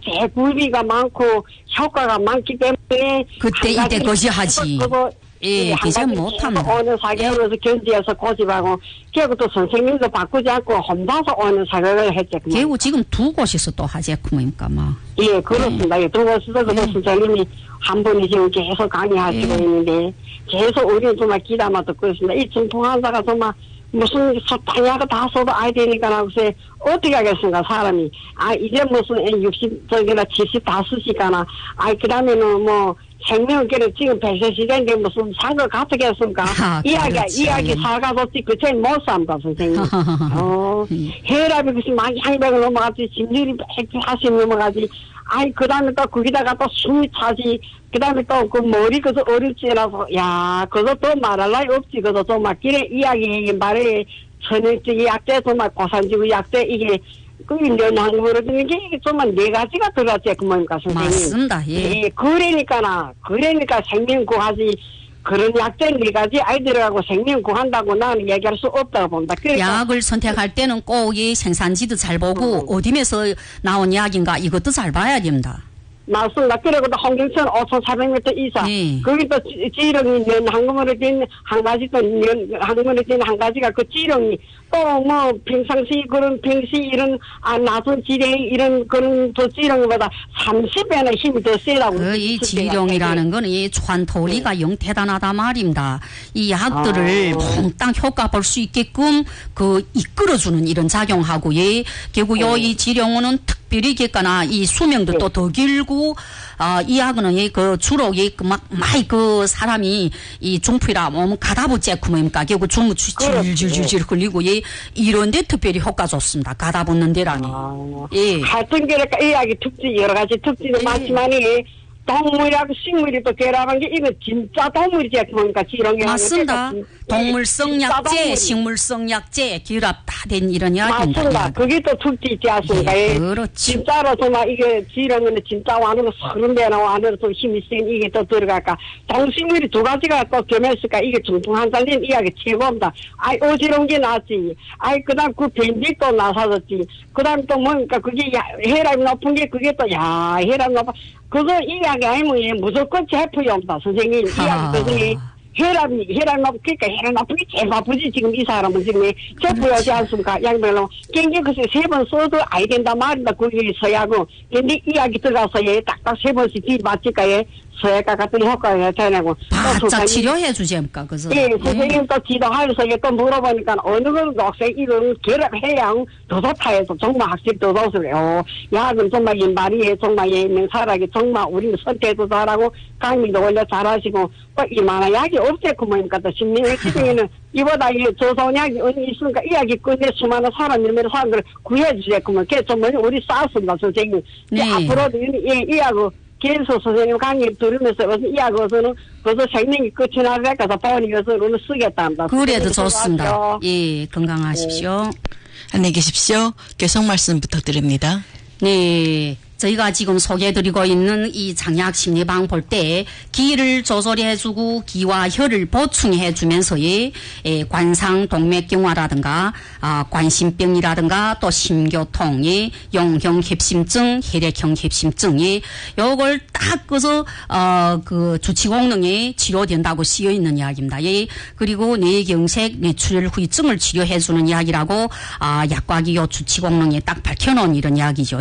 재구비가 많고 효과가 많기 때문에 그때 이때 것이 하지. 예, 그저 못합니다. 오는 사격으로서 견지해서 고집하고 결국 또 선생님도 바꾸지 않고 혼자서 오는 사격을 했죠. 결국 지금 두 곳에서 또 하재구입니까, 막. 예, 그렇습니다. 예. 두 곳에서 그 선생님이 한 분이 지금 계속 강의하시고 있는데 계속 우리는 정말 기다마 듣고 있습니다. 이 중풍환자가 정말 무슨 당야가 다 쏟아 아야 되니까 하고서 어떻게 하겠습니까, 사람이. 이제 무슨 60, 70 다 쓰시거나, 그 다음에는 뭐, 생명계를 지금 100세 시대인데 무슨 상을 가득했습니까? 이야기 사가졌지, 그 제일 못 삽니다, 선생님. 혈압이 무슨 만 향백을 넘어가지, 심률이 140 넘어가지, 그 다음에 또 거기다가 또 숨이 차지, 그 다음에 또 그 머리 그저 어릴지라서, 그거 또 말할 나위 없지, 그저 정말 길에 이야기 말에 천연적인 약재, 정말 고산지구 약재, 이게 그 연항으로 드는 게 이게 정말 네 가지가 들어갔지, 그 뭡니까, 선생님. 맞습니다, 예. 그러니까 생명 구하지, 그런 약재 네 가지 아이들하고 생명 구한다고 나는 얘기할 수 없다고 봅니다. 그러니까 약을 선택할 때는 꼭 이 생산지도 잘 보고, 어디에서 나온 약인가, 이것도 잘 봐야 됩니다. 맞습니다. 그리고 또 홍경천 5,400m 이상. 네. 거기 또 지렁이 면 항금으로 된 한 가지 또 면 항금으로 된 한 가지가 그 지렁이 또 뭐 평상시 그런 평시 이런 낮은 지렁이 이런 그런 또 지렁이보다 30배나 힘이 더 세다고. 이 지렁이라는 건 이穿透力가 영 대단하다 말입니다. 이 약들을 몽땅 효과 볼 수 있게끔 그 이끌어주는 이런 작용하고 결국 이 지렁이는 특별히겠거나 이 수명도 또 더 길고 이 약은 그 주로 많이 그 사람이 이 중풍이라 몸 가다부 째고 뭡니까 결국 중무 질질질질 흘리고 이런데 특별히 효과 좋습니다. 가다붙는 데라니. 하여튼 그러니까 이 약이 여러 가지 특징도 많지만이. 동물하고 식물이 또 결합한 게 이거 진짜 동물이지 뭡니까 지렁이. 맞습니다. 동물성 약재, 식물성 약재 결합 다 된 이런 약입니다. 맞습니다. 그게 또 특징이지 않습니까? 예, 그렇지. 진짜로 정말 이게 지렁이는 진짜 완으로 30배나 완으로 또 힘이 센 이게 또 들어갈까. 동식물이 두 가지가 또 겸했을까. 이게 중풍환자님 이야기 최고입니다. 오지롱 게 나왔지. 그다음 그 밴디 또 나사졌지. 그다음 또 뭡니까 그게 혈압이 높은 게 그게 또 혈압 높아. 그거 이야기 아니면 무조건 제프용다 선생님. 이야기 그중에 혈압 높으니까 혈압 높은 게 제일 나쁘지 지금 이 사람은 지금 제프용하지 않습니까? 양별로 경기 글쎄 3번 써도 아야 된다 말이다. 거기 서야고 근데 이야기 들어가서 딱딱 3번씩 뒤 맞을까 서약과 같은 효과가 되냐고. 바짝 치료해 주지않까 그래서. 예, 선생님 또 지도하면서 또 물어보니까 어느 건 녹색 이런 결합해야 더 좋다 해서 정말 학습도 좋습니다. 약은 정말 인발이에 정말 명사라기 정말 우리는 선택도 잘하고 강의도 원래 잘하시고 이만한 약이 없겠고 뭐니까 또 심리의 기능에는 이보다 좋은 약이 어디 있으니까 이 약이 끝내 수많은 사람들을 구해주겠고 뭐 그게 좀 우리 싸웠습니다 선생님. 네. 앞으로도 이 약을 계속 선생님 강의 들으면서 이야기에서는 벌써 생명이 끝이 나니까 보니 것으로는 쓰겠답니다. 그래도 좋습니다. 예, 건강하십시오. 안녕히 계십시오. 계속 말씀 부탁드립니다. 네. 저희가 지금 소개해드리고 있는 이 장약 심리방 볼 때 기를 조절해주고 기와 혈을 보충해주면서 관상 동맥경화라든가 관심병이라든가 또 심교통, 용형 협심증, 혈액형 협심증 요걸 딱 그서 그 주치功能에 치료된다고 쓰여 있는 이야기입니다. 그리고 뇌경색, 뇌출혈 후유증을 치료해주는 이야기라고 약과기요 주치功能에 딱 밝혀놓은 이런 이야기죠.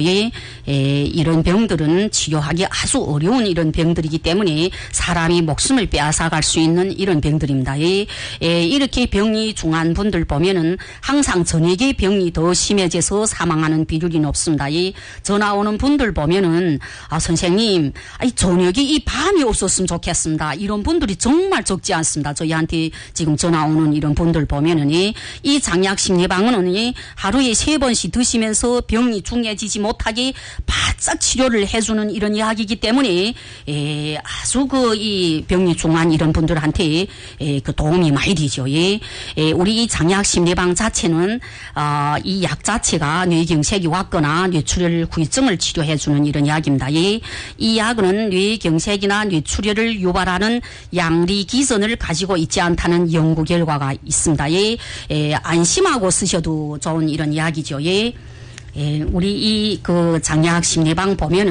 이런 병들은 치료하기 아주 어려운 이런 병들이기 때문에 사람이 목숨을 빼앗아갈 수 있는 이런 병들입니다. 이렇게 병이 중한 분들 보면은 항상 저녁에 병이 더 심해져서 사망하는 비율이 높습니다. 전화 오는 분들 보면은 선생님 저녁에 이 밤이 없었으면 좋겠습니다. 이런 분들이 정말 적지 않습니다. 저희한테 지금 전화 오는 이런 분들 보면은 이 장약심리방은 하루에 3번씩 드시면서 병이 중해지지 못하게 바짝 치료를 해주는 이런 이야기이기 때문에 아주 이 병이 중한 이런 분들한테 그 도움이 많이 되죠. 우리 이 장약심리방 자체는 이 약 자체가 뇌경색이 왔거나 뇌출혈 후유증을 치료해주는 이런 이야기입니다. 이 약은 뇌경색이나 뇌출혈을 유발하는 양리기전을 가지고 있지 않다는 연구 결과가 있습니다. 안심하고 쓰셔도 좋은 이런 이야기죠. 우리 이 그 장약 심리방 보면은